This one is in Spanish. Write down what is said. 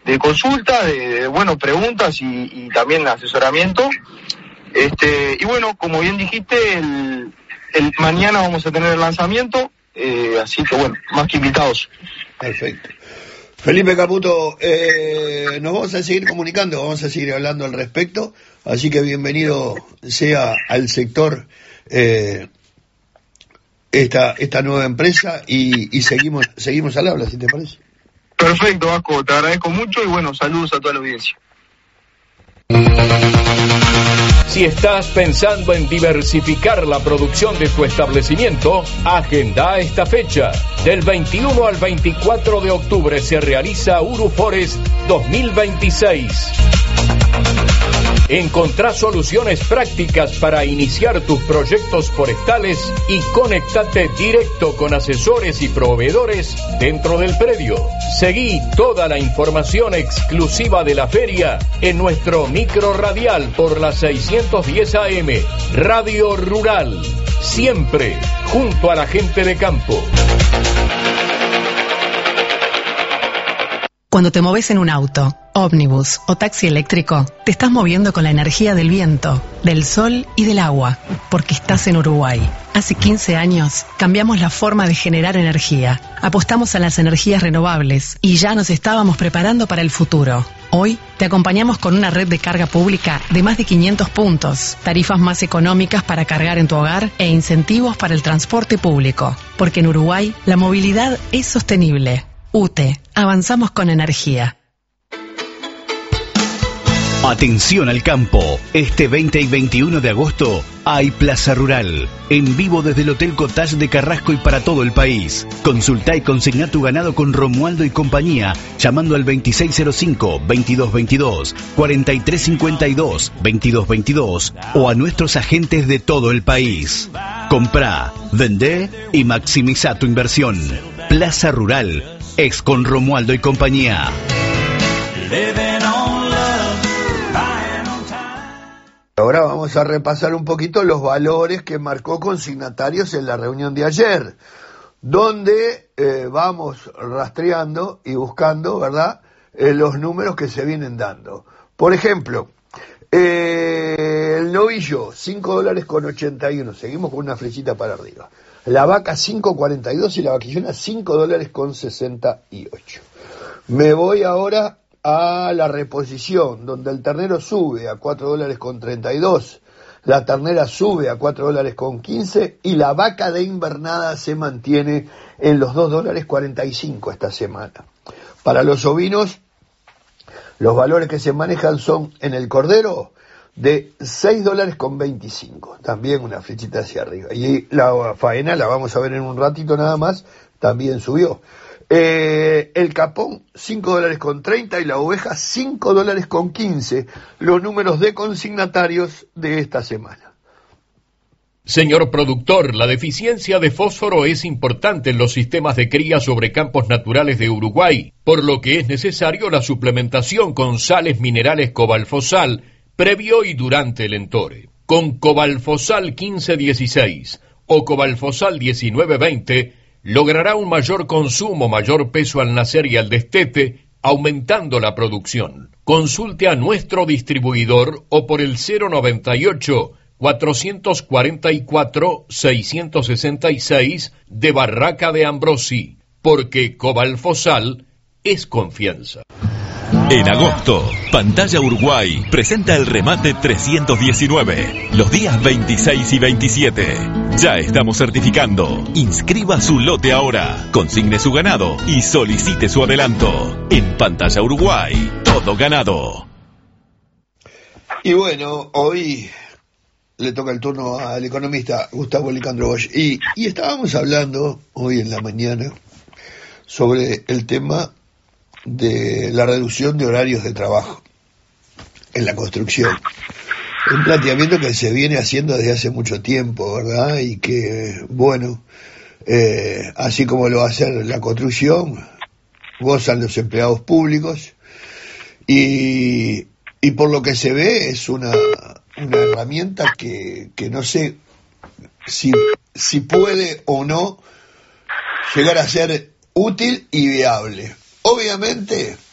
consulta, bueno, preguntas y también asesoramiento. Y bueno, como bien dijiste, el mañana vamos a tener el lanzamiento, así que bueno, más que invitados. Perfecto. Felipe Caputo, nos vamos a seguir comunicando, vamos a seguir hablando al respecto, así que bienvenido sea al sector esta nueva empresa y seguimos al habla, si te parece. Perfecto, Vasco, te agradezco mucho y bueno, saludos a toda la audiencia. Si estás pensando en diversificar la producción de tu establecimiento, agenda esta fecha. Del 21 al 24 de octubre se realiza Uruforest 2026. Encontrá soluciones prácticas para iniciar tus proyectos forestales y conéctate directo con asesores y proveedores dentro del predio. Seguí toda la información exclusiva de la feria en nuestro micro radial por la 610 AM, Radio Rural. Siempre junto a la gente de campo. Cuando te moves en un auto, ómnibus o taxi eléctrico, te estás moviendo con la energía del viento, del sol y del agua, porque estás en Uruguay. Hace 15 años cambiamos la forma de generar energía, apostamos a las energías renovables y ya nos estábamos preparando para el futuro. Hoy te acompañamos con una red de carga pública de más de 500 puntos, tarifas más económicas para cargar en tu hogar e incentivos para el transporte público, porque en Uruguay la movilidad es sostenible. UTE, avanzamos con energía. Atención al campo, este 20 y 21 de agosto hay Plaza Rural, en vivo desde el Hotel Cottage de Carrasco y para todo el país. Consultá y consigná tu ganado con Romualdo y compañía, llamando al 2605-2222, 4352-2222 o a nuestros agentes de todo el país. Comprá, vendé y maximizá tu inversión. Plaza Rural, ex con Romualdo y compañía. Ahora vamos a repasar un poquito los valores que marcó Consignatarios en la reunión de ayer, donde vamos rastreando y buscando, ¿verdad?, los números que se vienen dando. Por ejemplo, el novillo, $5.81, seguimos con una flechita para arriba. La vaca, 5.42 y la vaquillona, $5.68. Me voy ahora a la reposición, donde el ternero sube a $4.32, la ternera sube a $4.15 y la vaca de invernada se mantiene en los $2.45 esta semana. Para los ovinos, los valores que se manejan son en el cordero de $6.25, también una flechita hacia arriba. Y la faena, la vamos a ver en un ratito nada más, también subió. El capón, $5.30 y la oveja, $5.15, los números de consignatarios de esta semana. Señor productor, la deficiencia de fósforo es importante en los sistemas de cría sobre campos naturales de Uruguay, por lo que es necesario la suplementación con sales minerales Cobalfosal previo y durante el entore. Con Cobalfosal 1516 o Cobalfosal 1920, logrará un mayor consumo, mayor peso al nacer y al destete, aumentando la producción. Consulte a nuestro distribuidor o por el 098-444-666 de Barraca de Ambrosí, porque Cobalfosal es confianza. En agosto, Pantalla Uruguay presenta el remate 319, los días 26 y 27. Ya estamos certificando. Inscriba su lote ahora, consigne su ganado y solicite su adelanto. En Pantalla Uruguay, todo ganado. Y bueno, hoy le toca el turno al economista Gustavo Licandro Bosch. Y estábamos hablando hoy en la mañana sobre el tema de la reducción de horarios de trabajo en la construcción. Un planteamiento que se viene haciendo desde hace mucho tiempo, ¿verdad? Y que, bueno, así como lo va a hacer la construcción, gozan los empleados públicos y por lo que se ve es una herramienta que no sé si puede o no llegar a ser útil y viable. Obviamente